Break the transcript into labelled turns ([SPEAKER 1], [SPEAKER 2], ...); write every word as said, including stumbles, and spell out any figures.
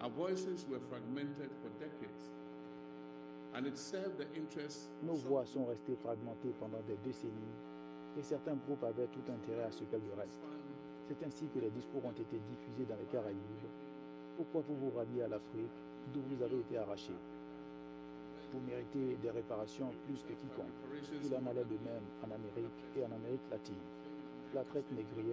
[SPEAKER 1] Nos voix sont restées fragmentées pendant des décennies et certains groupes avaient tout intérêt à ce qu'elles le restent. C'est ainsi que les discours ont été diffusés dans les Caraïbes. Pourquoi vous vous ralliez à l'Afrique, d'où vous avez été arrachés? Vous méritez des réparations plus que quiconque. Il en allait de même en Amérique et en Amérique latine. La traite négrière